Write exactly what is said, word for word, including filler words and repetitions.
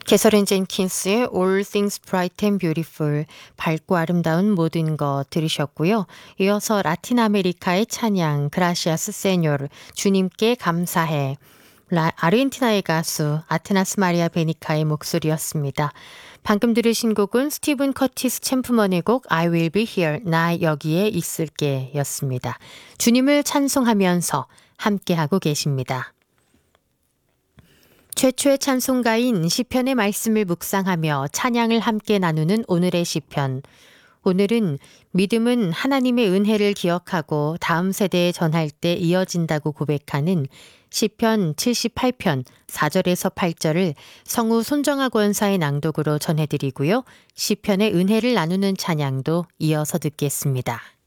캐서린 젠킨스의 All Things Bright and Beautiful, 밝고 아름다운 모든 것 들으셨고요. 이어서 라틴 아메리카의 찬양 그라시아스 세뇨르, 주님께 감사해. 라, 아르헨티나의 가수 아테나스 마리아 베니카의 목소리였습니다. 방금 들으신 곡은 스티븐 커티스 챔프먼의 곡 I will be here, 나 여기에 있을게 였습니다. 주님을 찬송하면서 함께하고 계십니다. 최초의 찬송가인 시편의 말씀을 묵상하며 찬양을 함께 나누는 오늘의 시편. 오늘은 믿음은 하나님의 은혜를 기억하고 다음 세대에 전할 때 이어진다고 고백하는 시편 칠십팔 편 사 절에서 팔 절을 성우 손정아 권사의 낭독으로 전해드리고요. 시편의 은혜를 나누는 찬양도 이어서 듣겠습니다.